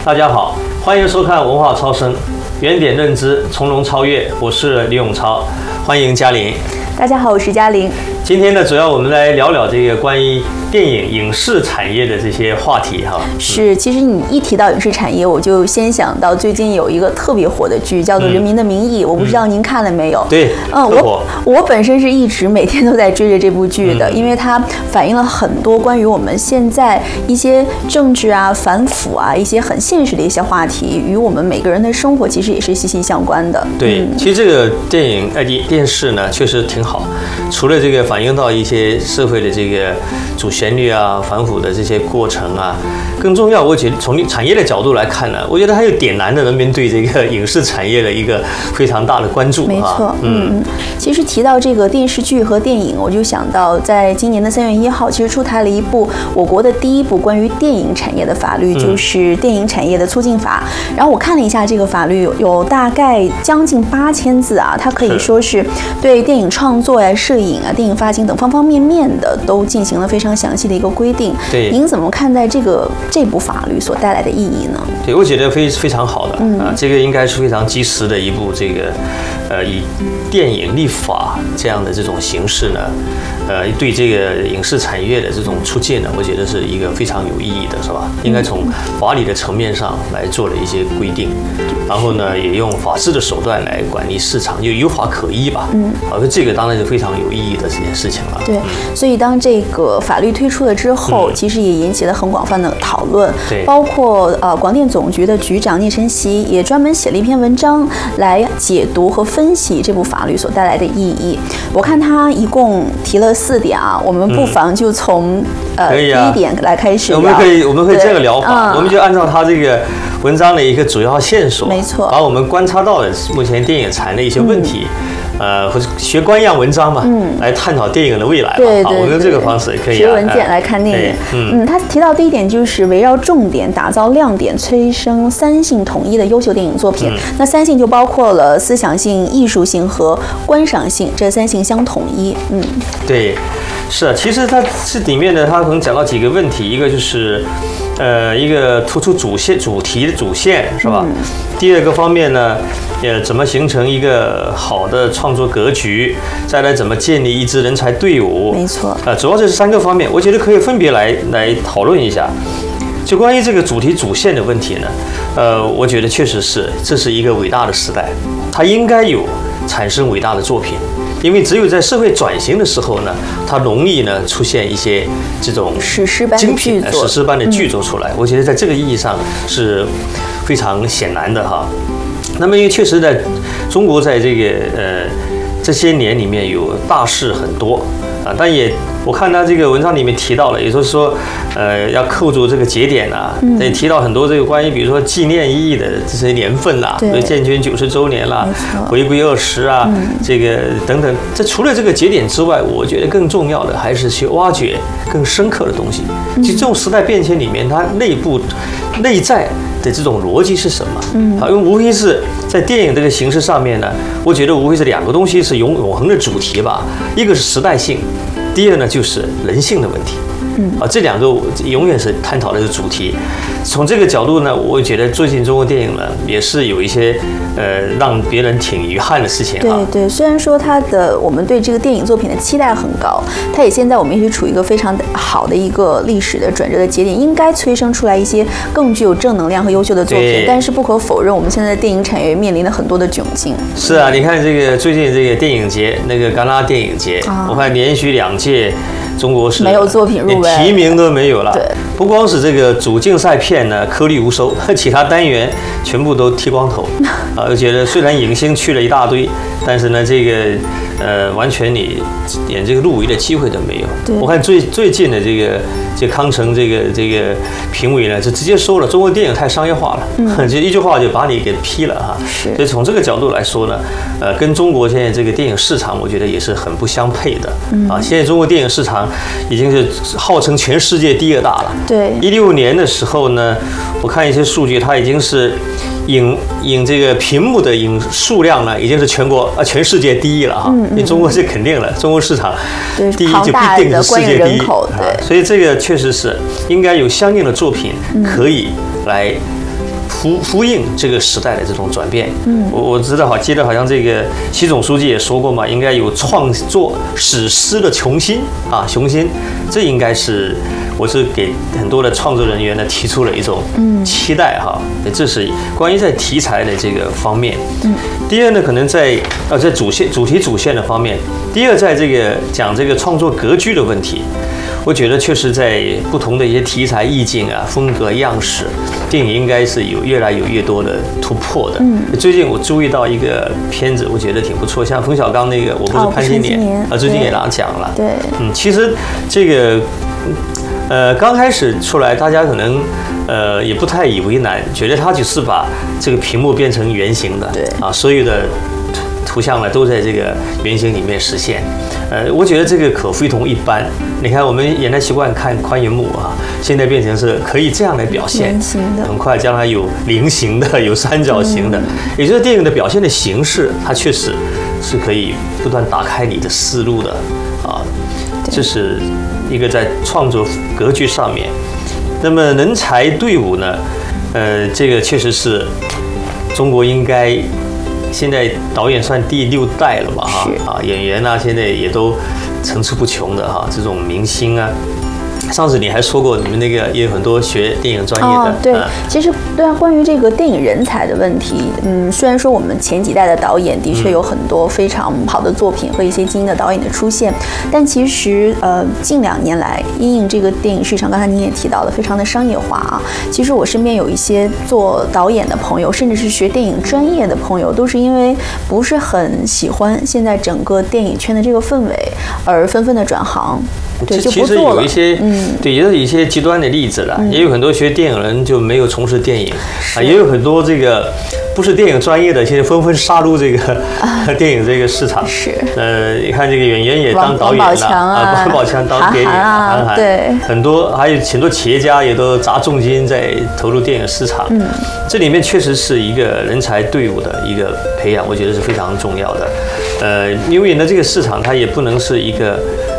大家好，欢迎收看文化超声，原点认知，从容超越。我是李永超，欢迎嘉玲。 大家好，我是嘉玲。 今天呢，主要我们来聊聊这个关于电影影视产业的这些话题哈。 是，其实你一提到影视产业，我就先想到最近有一个特别火的剧，叫做《人民的名义》，我不知道您看了没有？ 对， 我本身是一直每天都在追着这部剧的，因为它反映了很多关于我们现在一些政治啊、反腐啊一些很现实的一些话题，与我们每个人的生活其实也是息息相关的。 对，其实这个电视呢，确实挺好，除了这个反映到一些社会的这个主旋律啊、反腐的这些过程啊，更重要，我觉得从产业的角度来看呢，我觉得还有点燃的人民对这个影视产业的一个非常大的关注。 没错，其实提到这个电视剧和电影，我就想到在今年的3月1号，其实出台了一部我国的第一部关于电影产业的法律，就是《电影产业的促进法》。然后我看了一下这个法律，有大概将近8000字啊，它可以说是对电影创作呀、摄影啊、电影发行等方方面面的都进行了非常详细的一个规定。 对， 您怎么看待这部法律所带来的意义呢？ 对，我觉得非常好的这个应该是非常及时的一部这个以电影立法这样的这种形式呢，对这个影视产业的这种促进呢，我觉得是一个非常有意义的，是吧？应该从法理的层面上来做了一些规定，然后呢，也用法治的手段来管理市场，就有法可依吧。这个当然是非常有意义的这件事情了。 对，所以当这个法律推出了之后，其实也引起了很广泛的讨论。 对， 包括广电总局的局长聂晨曦也专门写了一篇文章来解读和分析这部法律所带来的意义。我看他一共提了4点啊，我们不妨就从第一点来开始聊。 我们可以这个聊法，我们就按照他这个文章的一个主要线索， 没错， 把我们观察到的目前电影产业的一些问题。或者学官样文章嘛，来探讨电影的未来吧。 对， 我用这个方式可以学文件来看电影。他提到第一点就是围绕重点打造亮点，催生3性统一的优秀电影作品。那3性就包括了思想性、艺术性和观赏性，这3性相统一。 对，是啊，其实它这里面呢，它可能讲到几个问题，一个就是一个突出主题的主线是吧？第二个方面呢，怎么形成一个好的创作格局？再来怎么建立一支人才队伍？ 没错。 主要这是3个方面，我觉得可以分别来讨论一下。就关于这个主题主线的问题呢，我觉得确实这是一个伟大的时代，它应该有产生伟大的作品。因为只有在社会转型的时候呢，它容易呢出现一些这种精品史诗般的剧作出来。我觉得在这个意义上是非常显然的哈。那么因为确实在中国在这个这些年里面有大事很多啊，但也我看他这个文章里面提到了，也就是说要扣住这个节点啊，也提到很多这个关于比如说纪念意义的这些年份啦，比如建军90周年啦，回归20啊，这个等等。这除了这个节点之外，我觉得更重要的还是去挖掘更深刻的东西。其实这种时代变迁里面，它内在的这种逻辑是什么？因为无非是在电影这个形式上面呢，我觉得无非是2个东西是永恒的主题吧，一个是时代性，第二呢就是人性的问题。这2个永远是探讨的主题。从这个角度呢，我觉得最近中国电影呢也是有一些让别人挺遗憾的事情啊。 对，虽然说我们对这个电影作品的期待很高，它也现在我们也是处于一个非常好的一个历史的转折的节点，应该催生出来一些更具有正能量和优秀的作品。但是不可否认，我们现在的电影产业面临了很多的窘境。 是啊，你看这个最近这个电影节，那个戛纳电影节，我看连续2届。中国是没有作品入围， 连提名都没有了。 对， 不光是这个主竞赛片呢颗粒无收，其他单元全部都剃光头。我觉得虽然影星去了一大堆，但是呢，这个完全你连这个入围的机会都没有。我看最近的这个康城这个评委呢，就直接说了，中国电影太商业化了，就一句话就把你给批了哈。所以从这个角度来说呢，跟中国现在这个电影市场，我觉得也是很不相配的。现在中国电影市场已经是号称全世界第2大了。 对 ，16年的时候呢，我看一些数据，它已经是影这个屏幕的影数量呢，已经是全世界第1了哈。因为中国是肯定了，中国市场第1就必定是世界第1。对，所以这个确实是应该有相应的作品可以来呼应这个时代的这种转变。我记得好像这个习总书记也说过嘛，应该有创作史诗的雄心，这应该是我是给很多的创作人员呢提出了一种期待哈。这是关于在题材的这个方面。第二呢，可能在主题主线的方面。第二，在这个讲这个创作格局的问题。我觉得确实在不同的一些题材意境啊、风格样式，电影应该是有越来越多的突破的。最近我注意到一个片子，我觉得挺不错，像冯小刚那个《我不是潘金莲》最近也拿奖了。 对， 其实这个刚开始出来，大家可能也不太以为难，觉得他只是把这个屏幕变成圆形的， 对啊， 所有的图像呢都在这个圆形里面实现。我觉得这个可非同一般。你看，我们原来习惯看宽银幕啊，现在变成是可以这样来表现，很快将来有菱形的，有三角形的，也就是电影的表现的形式，它确实是可以不断打开你的思路的啊。这是一个在创作格局上面。那么人才队伍呢？这个确实是中国应该。现在导演算第6代了吧？演员啊，现在也都层出不穷的哈，这种明星啊。上次你还说过，你们那个也有很多学电影专业的。 对，其实对啊，关于这个电影人才的问题，虽然说我们前几代的导演的确有很多非常好的作品和一些精英的导演的出现，但其实近2年来，因应这个电影市场，刚才您也提到了，非常的商业化啊。其实我身边有一些做导演的朋友，甚至是学电影专业的朋友，都是因为不是很喜欢现在整个电影圈的这个氛围，而纷纷的转行。对，就不做了。 其实有一些，对，也有一些极端的例子了，也有很多学电影人就没有从事电影啊，也有很多这个不是电影专业的，现在纷纷杀入这个电影这个市场。 是， 你看这个演员也当导演了王宝强当电影，韩寒， 对， 很多还有很多企业家也都砸重金在投入电影市场。这里面确实是一个人才队伍的一个培养，我觉得是非常重要的。因为呢，这个市场它也不能是一个